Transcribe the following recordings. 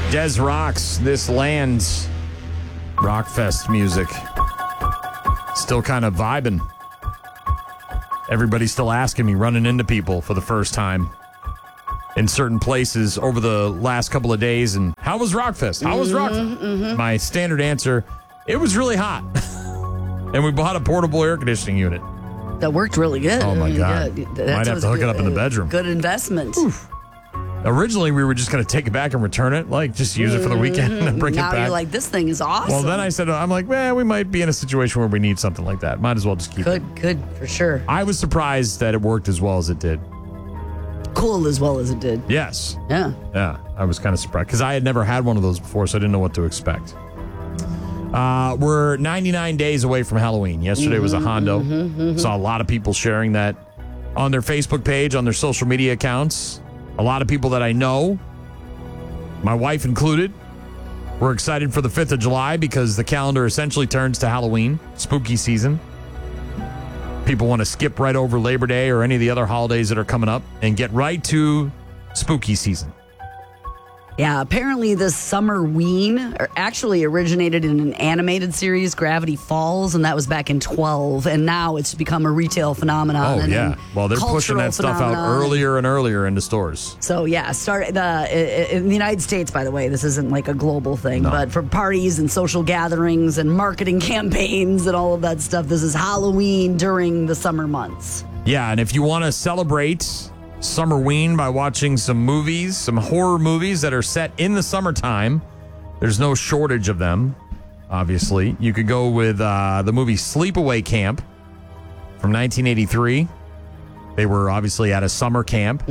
Des rocks this land's Rockfest music. Still kind of vibing. Everybody's still asking me, running into people for the first time in certain places over the last couple of days. And how was Rockfest? How was Rockfest? My standard answer, it was really hot. And we bought a portable air conditioning unit. That worked really good. Oh, my God. Yeah, Might have to hook it up in the bedroom. Good investment. Oof. Originally, we were just going to take it back and return it, like just use it for the weekend and bring it back. Now you're like, this thing is awesome. Well, then I said, I'm like, well, we might be in a situation where we need something like that. Might as well just keep it. Good, for sure. I was surprised that it worked as well as it did. Cool as well as it did. Yes. Yeah. Yeah, I was kind of surprised because I had never had one of those before, so I didn't know what to expect. We're 99 days away from Halloween. Yesterday was a Hondo. Saw a lot of people sharing that on their Facebook page, on their social media accounts. A lot of people that I know, my wife included, were excited for the 5th of July because the calendar essentially turns to Halloween, spooky season. People want to skip right over Labor Day or any of the other holidays that are coming up and get right to spooky season. Yeah, apparently this Summerween actually originated in an animated series, Gravity Falls, and that was back in 12. And now it's become a retail phenomenon. Oh, yeah. Well, they're pushing that stuff out earlier and earlier into stores. So, yeah, in the United States, by the way, this isn't like a global thing, but for parties and social gatherings and marketing campaigns and all of that stuff, this is Halloween during the summer months. Yeah, and if you want to celebrate Summerween by watching some movies, some horror movies that are set in the summertime. There's no shortage of them, obviously. You could go with the movie Sleepaway Camp from 1983. They were obviously at a summer camp,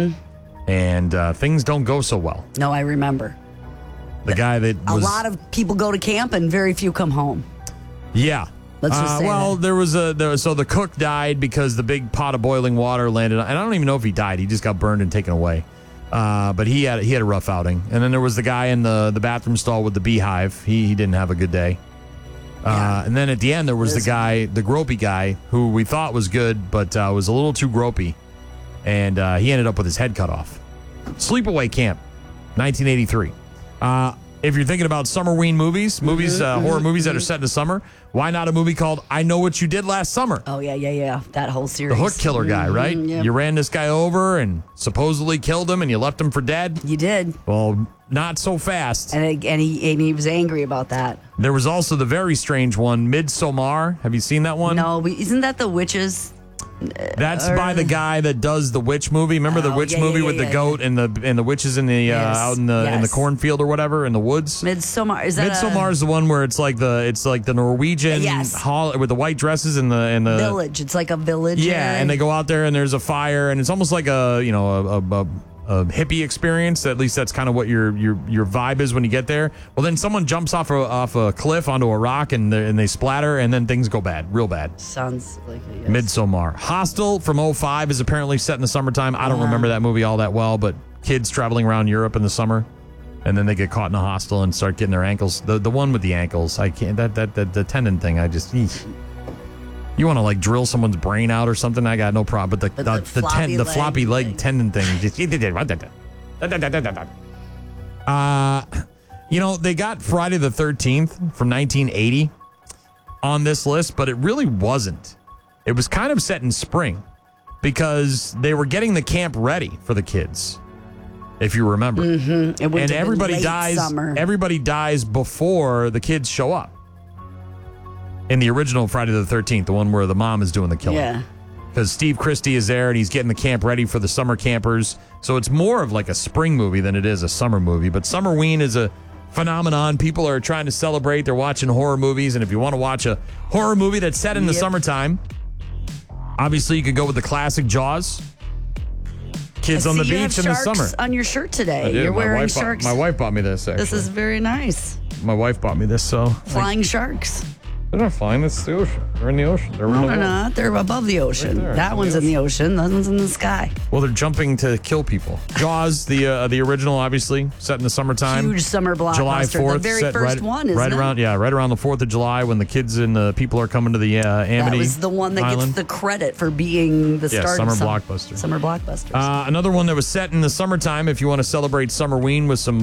and things don't go so well. No, I remember. The guy that was... A lot of people go to camp and very few come home. Yeah. Let's just say that. So the cook died because the big pot of boiling water landed on, and I don't even know if he died. He just got burned and taken away. But he had a rough outing. And then there was the guy in the bathroom stall with the beehive. He didn't have a good day. And then at the end there was the guy, the gropey guy, who we thought was good, but was a little too gropey, and he ended up with his head cut off. Sleepaway Camp, 1983. If you're thinking about Summerween movies, horror movies that are set in the summer, why not a movie called I Know What You Did Last Summer? Oh, yeah. That whole series. The hook killer guy, right? Yep. You ran this guy over and supposedly killed him and you left him for dead. You did. Well, not so fast. And he was angry about that. There was also the very strange one, Midsommar. Have you seen that one? No, isn't that the witches? That's by the guy that does the witch movie. Remember the witch movie with the goat and the witches in the out in the cornfield or whatever in the woods. Midsommar is that? Midsommar is the one where it's like the Norwegian hall with the white dresses and the village. It's like a village. Yeah, and they go out there and there's a fire and it's almost like a hippie experience. At least that's kind of what your vibe is when you get there. Well, then someone jumps off a cliff onto a rock and they splatter and then things go bad, real bad. Sounds like it. Yes. Midsommar. Hostel from 2005 is apparently set in the summertime. I don't remember that movie all that well, but kids traveling around Europe in the summer, and then they get caught in a hostel and start getting their ankles. The one with the ankles, I can't. The tendon thing, I just. You want to like drill someone's brain out or something? I got no problem. But the floppy leg tendon thing. Just, they got Friday the 13th from 1980 on this list, but it really wasn't. It was kind of set in spring because they were getting the camp ready for the kids, if you remember. Mm-hmm. And everybody dies. Summer. Everybody dies before the kids show up. In the original Friday the 13th, the one where the mom is doing the killing. Yeah. Because Steve Christie is there and he's getting the camp ready for the summer campers. So it's more of like a spring movie than it is a summer movie. But Summerween is a phenomenon. People are trying to celebrate. They're watching horror movies. And if you want to watch a horror movie that's set in the summertime, obviously you could go with the classic Jaws. Kids on the beach in the summer. On your shirt today. You're wearing sharks. My wife bought me this, actually. This is very nice. My wife bought me this, so. Flying sharks. They're not flying. It's the ocean. They're in the ocean. They're not. They're above the ocean. Right that one's in the ocean. That one's in the sky. Well, they're jumping to kill people. Jaws, the original, obviously, set in the summertime. Huge summer blockbuster. July 4th. The very first one, isn't it? Right around the 4th of July when the kids and the people are coming to the Amity That was the one that Island. gets the credit for being the start summer of blockbuster. Summer blockbusters. Another one that was set in the summertime, if you want to celebrate Summerween with some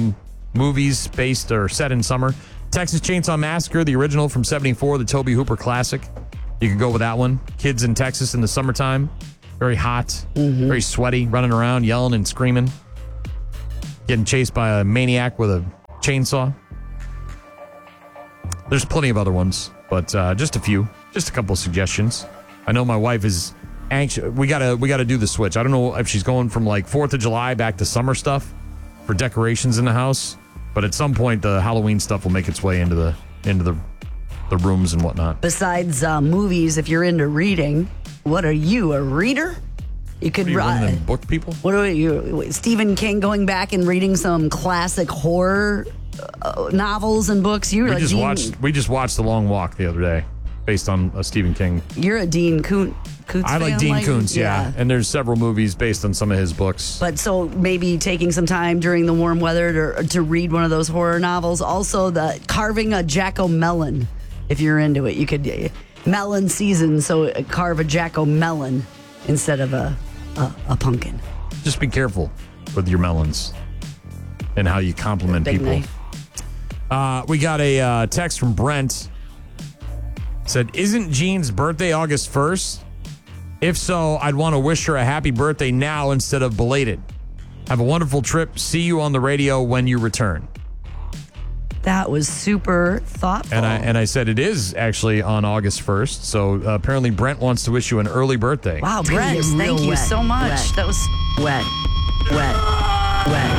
movies based or set in summer. Texas Chainsaw Massacre, the original from 74, the Tobe Hooper classic. You could go with that one. Kids in Texas in the summertime. Very hot, very sweaty, running around, yelling and screaming. Getting chased by a maniac with a chainsaw. There's plenty of other ones, but just a few. Just a couple of suggestions. I know my wife is anxious. We gotta do the switch. I don't know if she's going from like 4th of July back to summer stuff for decorations in the house, but at some point the Halloween stuff will make its way into the rooms and whatnot. Besides movies, if you're into reading, what are you, a reader? You could read book people. What are you, Stephen King, going back and reading some classic horror novels and books? We just watched The Long Walk the other day, based on a Stephen King. You're a Dean Koontz I like Dean Koontz, yeah. And there's several movies based on some of his books. But so maybe taking some time during the warm weather to read one of those horror novels. Also, the carving a jack-o'-melon, if you're into it. You could, melon season, so carve a jack-o'-melon instead of a pumpkin. Just be careful with your melons and how you compliment Big people. We got a text from Brent. Said, isn't Jean's birthday August 1st? If so, I'd want to wish her a happy birthday now instead of belated. Have a wonderful trip. See you on the radio when you return. That was super thoughtful. And I said it is actually on August 1st. So apparently Brent wants to wish you an early birthday. Wow, Brent, thank you so much. Wet. That was Wet.